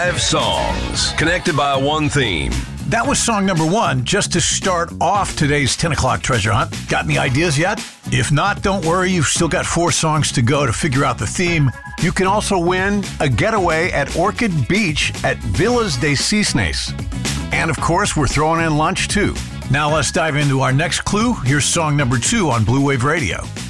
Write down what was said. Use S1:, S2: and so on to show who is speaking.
S1: 5 songs connected by one theme.
S2: That was song number 1, just to start off today's 10 o'clock treasure hunt. Got any ideas yet? If not, don't worry. You've still got 4 songs to go to figure out the theme. You can also win a getaway at Orchid Beach at Villas de Cisnes. And of course, we're throwing in lunch too. Now let's dive into our next clue. Here's song number 2 on Blue Wave Radio.